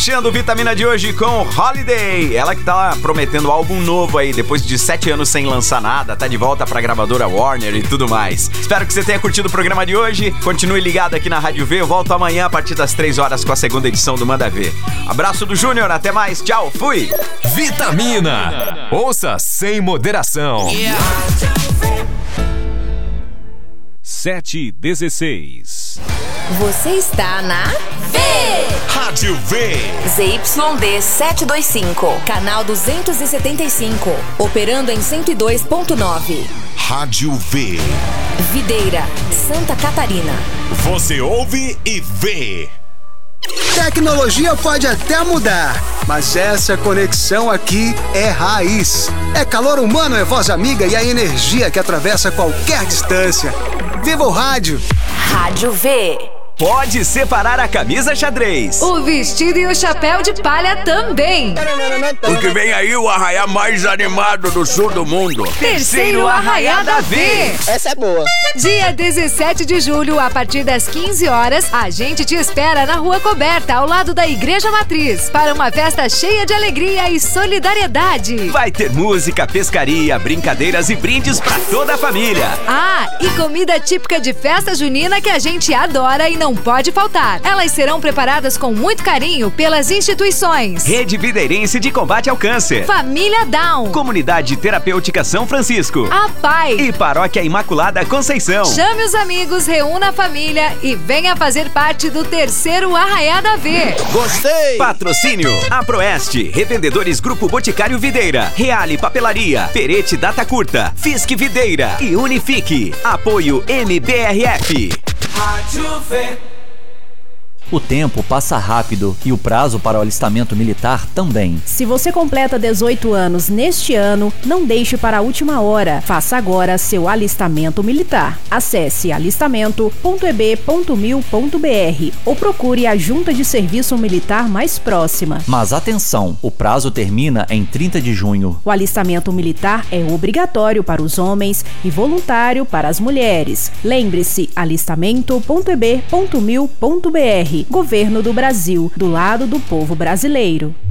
Fechando o Vitamina de hoje com Holiday. Ela que tá prometendo álbum novo aí, depois de 7 anos sem lançar nada, tá de volta pra gravadora Warner e tudo mais. Espero que você tenha curtido o programa de hoje. Continue ligado aqui na Rádio V. Eu volto amanhã a partir das 3 horas com a segunda edição do Manda Ver. Abraço do Júnior, até mais, tchau, fui! Vitamina. Ouça sem moderação. 7h16. Você está na V! Rádio V. ZYD 725, canal 275, operando em 102.9. Rádio V. Videira, Santa Catarina. Você ouve e vê. Tecnologia pode até mudar, mas essa conexão aqui é raiz. É calor humano, é voz amiga e a energia que atravessa qualquer distância. Viva o rádio! Rádio V. Pode separar a camisa xadrez. O vestido e o chapéu de palha também. Porque vem aí o arraiá mais animado do sul do mundo. Terceiro Arraiá da V. Essa é boa. Dia 17 de julho, a partir das 15 horas, a gente te espera na Rua Coberta, ao lado da Igreja Matriz, para uma festa cheia de alegria e solidariedade. Vai ter música, pescaria, brincadeiras e brindes pra toda a família. Ah, e comida típica de festa junina que a gente adora e não pode faltar. Elas serão preparadas com muito carinho pelas instituições Rede Videirense de Combate ao Câncer, Família Down, Comunidade Terapêutica São Francisco, a PAI e Paróquia Imaculada Conceição. Chame os amigos, reúna a família e venha fazer parte do terceiro Arraiá da V. Gostei! Patrocínio: Aproeste, Revendedores Grupo Boticário Videira, Reale Papelaria, Perete Data Curta, Fisk Videira e Unifique. Apoio MBRF. Rádio V. O tempo passa rápido e o prazo para o alistamento militar também. Se você completa 18 anos neste ano, não deixe para a última hora. Faça agora seu alistamento militar. Acesse alistamento.eb.mil.br ou procure a Junta de Serviço Militar mais próxima. Mas atenção, o prazo termina em 30 de junho. O alistamento militar é obrigatório para os homens e voluntário para as mulheres. Lembre-se, alistamento.eb.mil.br. Governo do Brasil, do lado do povo brasileiro.